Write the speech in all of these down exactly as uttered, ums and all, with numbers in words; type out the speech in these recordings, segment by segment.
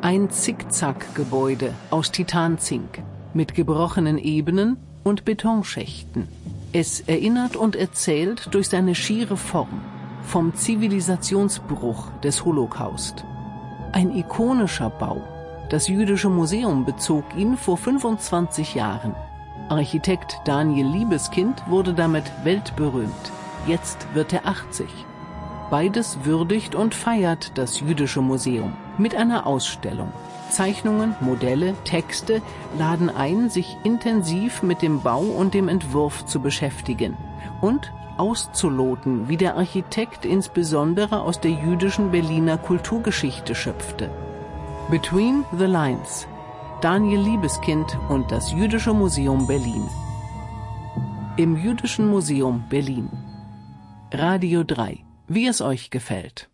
Ein Zickzack-Gebäude aus Titanzink mit gebrochenen Ebenen und Betonschächten. Es erinnert und erzählt durch seine schiere Form vom Zivilisationsbruch des Holocaust. Ein ikonischer Bau. Das Jüdische Museum bezog ihn vor fünfundzwanzig Jahren. Architekt Daniel Liebeskind wurde damit weltberühmt. Jetzt wird er achtzig. Beides würdigt und feiert das Jüdische Museum mit einer Ausstellung. Zeichnungen, Modelle, Texte laden ein, sich intensiv mit dem Bau und dem Entwurf zu beschäftigen und auszuloten, wie der Architekt insbesondere aus der jüdischen Berliner Kulturgeschichte schöpfte. Between the Lines. Daniel Liebeskind und das Jüdische Museum Berlin. Im Jüdischen Museum Berlin. Radio drei. Wie es euch gefällt.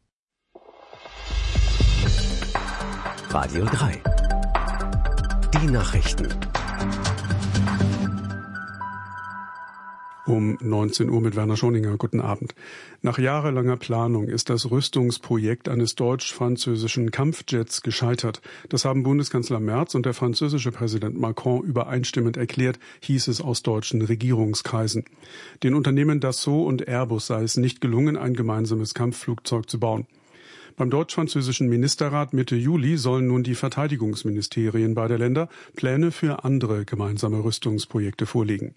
Radio drei. Die Nachrichten. Um neunzehn Uhr mit Werner Schoninger. Guten Abend. Nach jahrelanger Planung ist das Rüstungsprojekt eines deutsch-französischen Kampfjets gescheitert. Das haben Bundeskanzler Merz und der französische Präsident Macron übereinstimmend erklärt, hieß es aus deutschen Regierungskreisen. Den Unternehmen Dassault und Airbus sei es nicht gelungen, ein gemeinsames Kampfflugzeug zu bauen. Beim deutsch-französischen Ministerrat Mitte Juli sollen nun die Verteidigungsministerien beider Länder Pläne für andere gemeinsame Rüstungsprojekte vorlegen.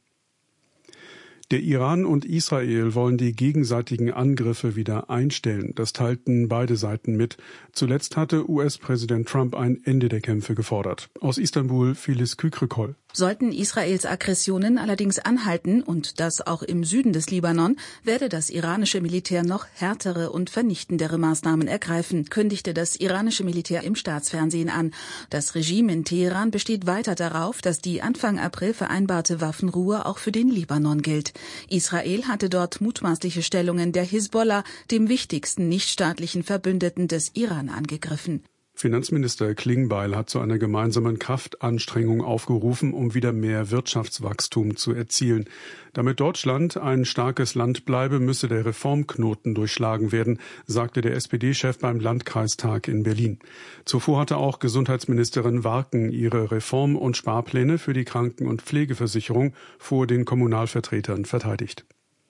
Der Iran und Israel wollen die gegenseitigen Angriffe wieder einstellen. Das teilten beide Seiten mit. Zuletzt hatte U S-Präsident Trump ein Ende der Kämpfe gefordert. Aus Istanbul Filiz Kükrikol. Sollten Israels Aggressionen allerdings anhalten, und das auch im Süden des Libanon, werde das iranische Militär noch härtere und vernichtendere Maßnahmen ergreifen, kündigte das iranische Militär im Staatsfernsehen an. Das Regime in Teheran besteht weiter darauf, dass die Anfang April vereinbarte Waffenruhe auch für den Libanon gilt. Israel hatte dort mutmaßliche Stellungen der Hisbollah, dem wichtigsten nichtstaatlichen Verbündeten des Iran, angegriffen. Finanzminister Klingbeil hat zu einer gemeinsamen Kraftanstrengung aufgerufen, um wieder mehr Wirtschaftswachstum zu erzielen. Damit Deutschland ein starkes Land bleibe, müsse der Reformknoten durchschlagen werden, sagte der S P D-Chef beim Landkreistag in Berlin. Zuvor hatte auch Gesundheitsministerin Warken ihre Reform- und Sparpläne für die Kranken- und Pflegeversicherung vor den Kommunalvertretern verteidigt.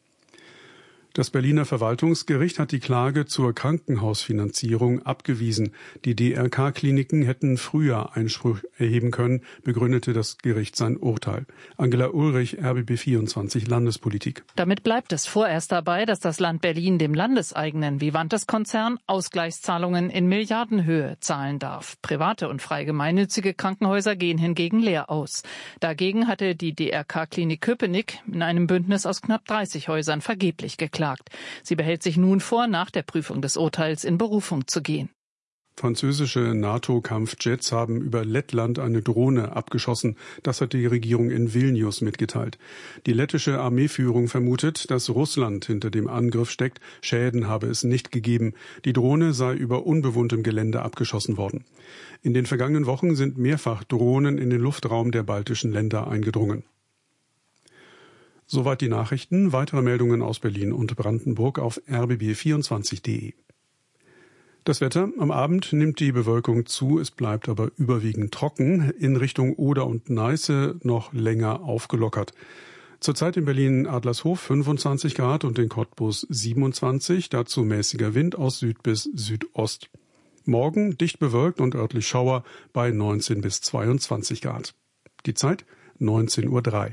Das Berliner Verwaltungsgericht hat die Klage zur Krankenhausfinanzierung abgewiesen. Die D R K-Kliniken hätten früher Einspruch erheben können, begründete das Gericht sein Urteil. Angela Ulrich, R B B vierundzwanzig Landespolitik. Damit bleibt es vorerst dabei, dass das Land Berlin dem landeseigenen Vivantes-Konzern Ausgleichszahlungen in Milliardenhöhe zahlen darf. Private und frei gemeinnützige Krankenhäuser gehen hingegen leer aus. Dagegen hatte die D R K-Klinik Köpenick in einem Bündnis aus knapp dreißig Häusern vergeblich geklagt. Sie behält sich nun vor, nach der Prüfung des Urteils in Berufung zu gehen. Französische NATO-Kampfjets haben über Lettland eine Drohne abgeschossen. Das hat die Regierung in Vilnius mitgeteilt. Die lettische Armeeführung vermutet, dass Russland hinter dem Angriff steckt. Schäden habe es nicht gegeben. Die Drohne sei über unbewohntem Gelände abgeschossen worden. In den vergangenen Wochen sind mehrfach Drohnen in den Luftraum der baltischen Länder eingedrungen. Soweit die Nachrichten. Weitere Meldungen aus Berlin und Brandenburg auf r b b vierundzwanzig punkt d e. Das Wetter. Am Abend nimmt die Bewölkung zu, es bleibt aber überwiegend trocken. In Richtung Oder und Neiße noch länger aufgelockert. Zurzeit in Berlin Adlershof fünfundzwanzig Grad und in Cottbus siebenundzwanzig, dazu mäßiger Wind aus Süd bis Südost. Morgen dicht bewölkt und örtlich Schauer bei neunzehn bis zweiundzwanzig Grad. Die Zeit neunzehn Uhr drei.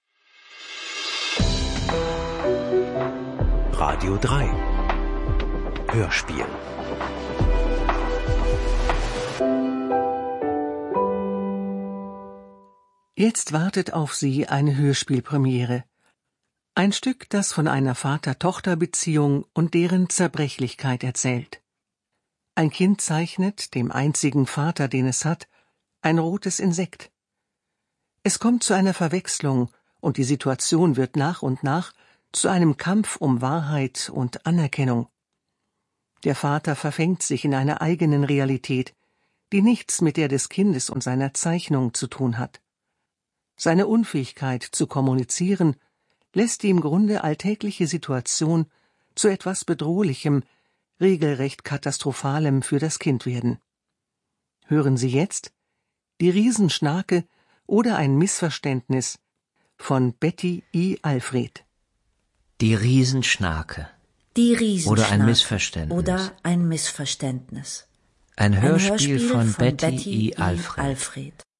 Radio drei. Hörspiel. Jetzt wartet auf Sie eine Hörspielpremiere. Ein Stück, das von einer Vater-Tochter-Beziehung und deren Zerbrechlichkeit erzählt. Ein Kind zeichnet, dem einzigen Vater, den es hat, ein rotes Insekt. Es kommt zu einer Verwechslung und die Situation wird nach und nach zu einem Kampf um Wahrheit und Anerkennung. Der Vater verfängt sich in einer eigenen Realität, die nichts mit der des Kindes und seiner Zeichnung zu tun hat. Seine Unfähigkeit zu kommunizieren lässt die im Grunde alltägliche Situation zu etwas Bedrohlichem, regelrecht Katastrophalem für das Kind werden. Hören Sie jetzt Die Riesenschnake oder ein Missverständnis von Betty I. Alfred. Die Riesenschnake. Die Riesenschnake. Oder ein Missverständnis. Oder ein Missverständnis. Ein Hörspiel, ein Hörspiel von, von Betty, Betty I. Alfred. Alfred.